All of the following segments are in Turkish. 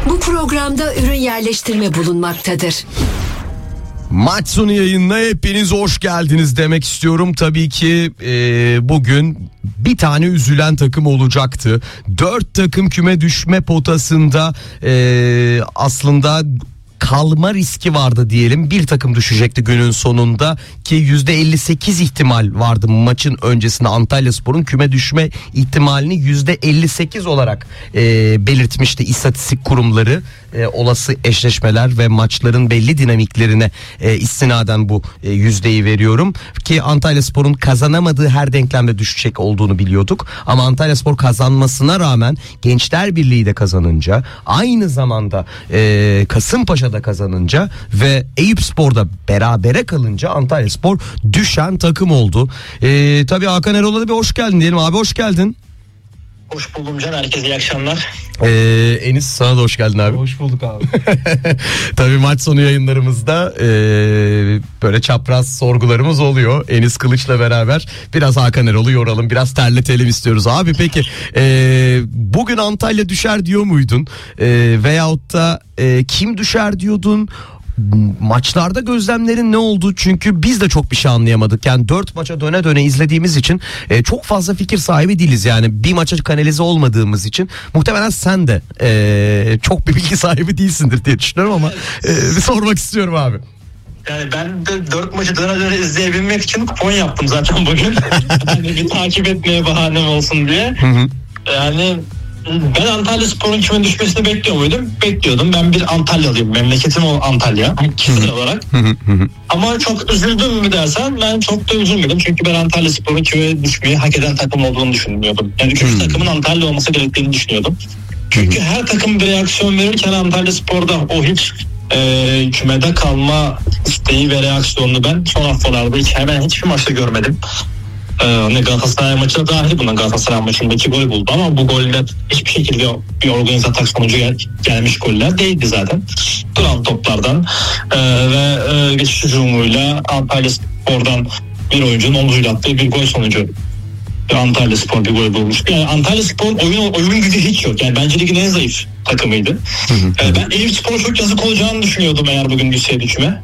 Bu programda ürün yerleştirme bulunmaktadır. Maç sonu yayınına hepiniz hoş geldiniz demek istiyorum. Tabii ki bugün bir tane üzülen takım olacaktı. 4 takım küme düşme potasında aslında kalma riski vardı diyelim. Bir takım düşecekti günün sonunda ki %58 ihtimal vardı maçın öncesinde. Antalyaspor'un küme düşme ihtimalini %58 olarak belirtmişti istatistik kurumları. Olası eşleşmeler ve maçların belli dinamiklerine istinaden bu yüzdeyi veriyorum ki Antalyaspor'un kazanamadığı her denklemde düşecek olduğunu biliyorduk ama Antalyaspor kazanmasına rağmen Gençler Birliği de kazanınca, aynı zamanda Kasımpaşa'da kazanınca ve Eyüpspor'da berabere kalınca Antalyaspor düşen takım oldu. Tabii Hakan Erol'a da bir hoş geldin diyelim. Abi hoş geldin. Hoş buldum Can, herkese iyi akşamlar. Enis, sana da hoş geldin abi. Hoş bulduk abi. Tabii maç sonu yayınlarımızda böyle çapraz sorgularımız oluyor. Enis Kılıç'la beraber biraz Hakan Erol'u yoralım, biraz terletelim istiyoruz. Abi peki bugün Antalya düşer diyor muydun? Veyahut da kim düşer diyordun? Maçlarda gözlemlerin ne oldu? Çünkü biz de çok bir şey anlayamadık. Yani 4 maça döne döne izlediğimiz için çok fazla fikir sahibi değiliz. Yani bir maça kanalize olmadığımız için muhtemelen sen de çok bir bilgi sahibi değilsindir diye düşünüyorum ama bir sormak istiyorum abi. Yani ben de 4 maçı döne döne izleyebilmek için kupon yaptım zaten bugün. Yani bir takip etmeye bahanem olsun diye. Yani ben Antalyaspor'un küme düşmesini bekliyor muydum? Bekliyordum. Ben bir Antalyalıyım. Memleketim o Antalya. Kişisel olarak. Ama çok üzüldüm mü dersen ben çok da üzülmedim. Çünkü ben Antalyaspor'un küme düşmeyi hak eden takım olduğunu düşünmüyordum. Yani 3. takımın Antalya olması gerektiğini düşünüyordum. Çünkü her takım bir reaksiyon verirken Antalyaspor'da o hiç kümede kalma isteği ve reaksiyonunu ben son haftalarda hemen hiçbir maçta görmedim. Galatasaray maçına dahil, buna Galatasaray maçında 2 gol buldu ama bu goller hiçbir şekilde bir organize atak sonucu gelmiş goller değildi zaten. Duran toplardan ve geçiş hücumuyla Antalyaspor'dan bir oyuncunun omzuyla attığı bir gol sonucu Antalyaspor bir gol bulmuş. Yani Antalyaspor'un oyun gücü hiç yok. Yani bence ligin en zayıf takımıydı. Ben Eyüpspor'a çok yazık olacağını düşünüyordum eğer bugün düşseydi küme.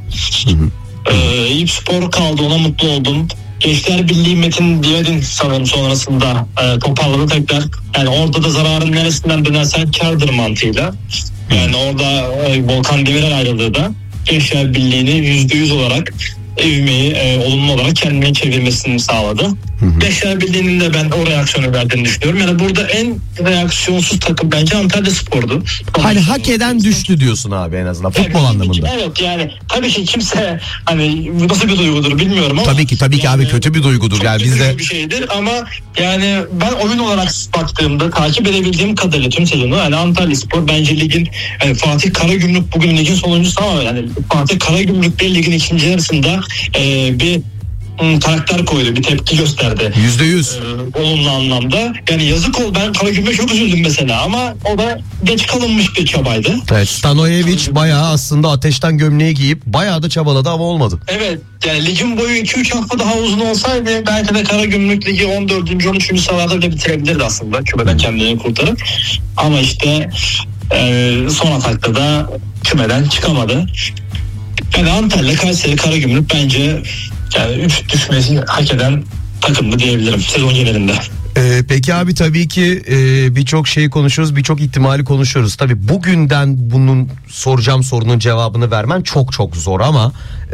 Eyüpspor kaldı, ona mutlu oldum. Gençler Birliği Metin Diyadin sanırım sonrasında toparladı tekrar. Yani orada da zararın neresinden dönersen kârdır mantığıyla. Yani orada Volkan Demirel ayrıldığı da Gençler Birliği'ni %100 olarak evmeyi olumlu olarak kendine çevirmesini sağladı. Gençler Birliği'nin de ben o reaksiyonu verdiğini düşünüyorum. Yani burada en reaksiyonsuz takım bence Antalyaspor'du. Hani hak eden düştü diyorsun abi, en azından futbol anlamında. Evet, yani tabii ki kimse hani nasıl bir duygudur bilmiyorum ama. Tabii ki yani, abi kötü bir duygudur. Yani bizde bir şeydir ama yani ben oyun olarak baktığımda takip edebildiğim kadarıyla tüm sezonu yani Antalyaspor bence ligin yani Fatih Karagümrük bugün ligin sonuncusu ama yani Fatih Karagümrük de ligin ikinci yarısında bir karakter koydu, bir tepki gösterdi. %100. Olumlu anlamda. Yani yazık oldu. Ben Karagümrük'e çok üzüldüm mesela ama o da geç kalınmış bir çabaydı. Evet, Stanojevic bayağı aslında ateşten gömleği giyip bayağı da çabaladı ama olmadı. Evet. Yani ligin boyu 2-3 hafta daha uzun olsaydı belki de Karagümrük Ligi 14. 13. sıralarda bile bitirebilirdi aslında. Kümeden kendini kurtarıp. Ama işte son atakta da kümeden çıkamadı. Yani Antalya, Kayseri, Karagümrük bence yani 3 düşmesi hak eden takımdı diyebilirim sezon genelinde. Peki abi tabii ki birçok şeyi konuşuyoruz, birçok ihtimali konuşuyoruz. Tabii bugünden bunun soracağım sorunun cevabını vermen çok çok zor ama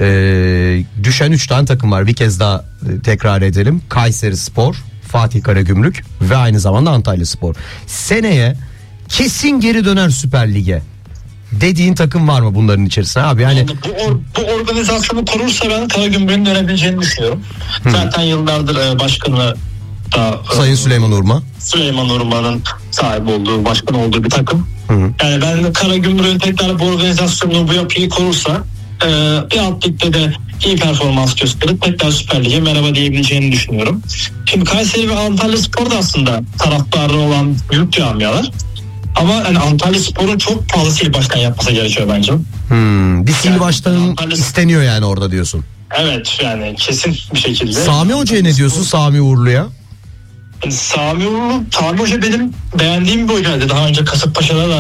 düşen 3 tane takım var. Bir kez daha tekrar edelim. Kayserispor, Fatih Karagümrük ve aynı zamanda Antalyaspor. Seneye kesin geri döner Süper Lig'e dediğin takım var mı bunların içerisinde abi? Yani bu organizasyonu korursa ben Karagümrük'ün dönebileceğini düşünüyorum. Zaten yıllardır başkanı da Sayın Süleyman Urma. Süleyman Urma'nın sahibi olduğu, başkan olduğu bir takım. Yani ben Karagümrük'ün tekrar bu organizasyonu, bu yapıyı korursa bir alt ligde de iyi performans gösterip tekrar Süper Lig'e merhaba diyebileceğini düşünüyorum. Şimdi Kayseri ve Antalyaspor da aslında taraftarı olan büyük camialar. Ama yani Antalyaspor'un çok pahalı sil baştan yapması gerekiyor bence. Bir sil baştanın isteniyor yani orada diyorsun. Evet, yani kesin bir şekilde. Sami Hoca'ya ne diyorsun, Sami Uğurlu'ya? Sami Hoca benim beğendiğim bir hocaydı. Daha önce Kasımpaşa'da da